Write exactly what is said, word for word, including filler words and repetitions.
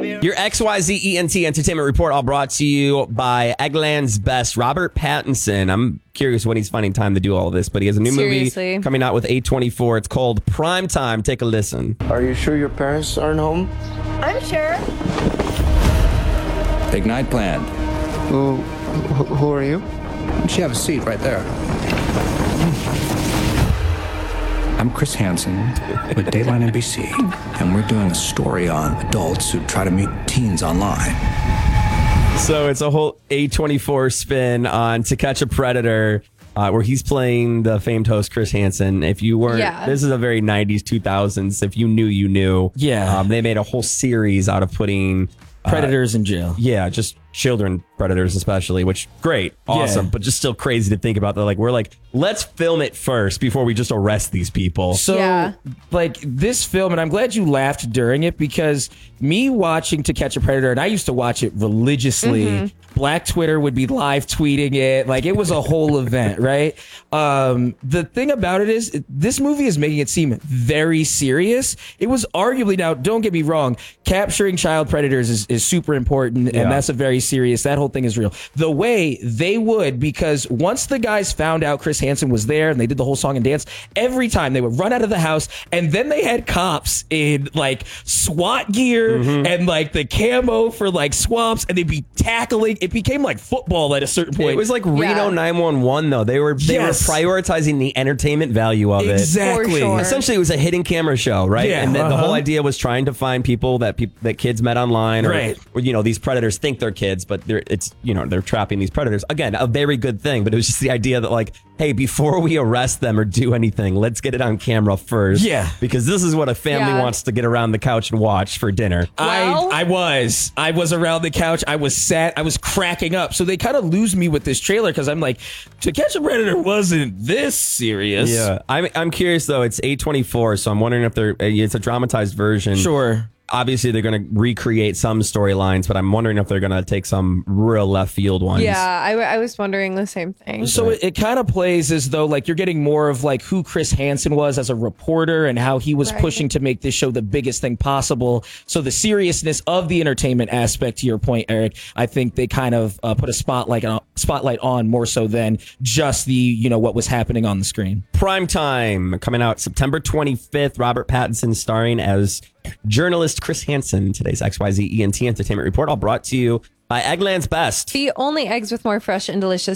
Your X Y Z E N T Entertainment Report, all brought to you by Eggland's Best, Robert Pattinson. I'm curious when he's finding time to do all of this, but he has a new Seriously. movie coming out with A twenty-four. It's called Prime Time. Take a listen. Are you sure your parents aren't home? I'm sure. Big night planned. Who, who, who are you? You should have a seat right there. I'm Chris Hansen with Dateline N B C, and we're doing a story on adults who try to meet teens online. So it's a whole A twenty-four spin on To Catch a Predator, uh, where he's playing the famed host Chris Hansen. If you weren't, Yeah. this is a very nineties, two thousands. If you knew, you knew. Yeah. Um, they made a whole series out of putting uh, Predators in jail. Yeah, just children predators especially, which great, awesome, Yeah. but just still crazy to think about that. Like, we're like, let's film it first before we just arrest these people. So, Yeah. like, this film, and I'm glad you laughed during it, because me watching To Catch a Predator, and I used to watch it religiously. Mm-hmm. Black Twitter would be live tweeting it. Like, it was a whole event, right? Um, the thing about it is, it- this movie is making it seem very serious. It was arguably, now, don't get me wrong, capturing child predators is, is super important, Yeah. and that's a very serious, that whole thing is real. The way they would, because once the guys found out Chris Hansen was there and they did the whole song and dance, every time they would run out of the house, and then they had cops in like SWAT gear and like the camo for like swamps, and they'd be tackling. It became like football at a certain point. It was like Reno Yeah. nine one one, though. They were they Yes. were prioritizing the entertainment value of it. exactly. For sure. Essentially, it was a hidden camera show, right? Yeah, and then the uh-huh. whole idea was trying to find people that peop that kids met online, or, Right. or you know, these predators think they're kids, but they're it's you know they're trapping these predators. Again, a very good thing, but it was just the idea that like, hey, before we arrest them or do anything, let's get it on camera first. Yeah. because this is what a family Yeah. wants to get around the couch and watch for dinner. Well- I I was I was around the couch. I was sat. I was cracking up. So they kind of lose me with this trailer, because I'm like, To Catch a Predator wasn't this serious. Yeah, I'm I'm curious though. It's A twenty-four, so I'm wondering if they're it's a dramatized version. Sure. Obviously, they're going to recreate some storylines, but I'm wondering if they're going to take some real left field ones. Yeah, I, I was wondering the same thing. So it, it kind of plays as though like you're getting more of like who Chris Hansen was as a reporter and how he was Right. pushing to make this show the biggest thing possible. So the seriousness of the entertainment aspect, to your point, Eric, I think they kind of uh, put a spotlight on, spotlight on more so than just the, you know, what was happening on the screen. Prime Time coming out September twenty-fifth. Robert Pattinson starring as journalist Chris Hansen. Today's X Y Z E N T Entertainment Report, all brought to you by Eggland's Best. The only eggs with more fresh and delicious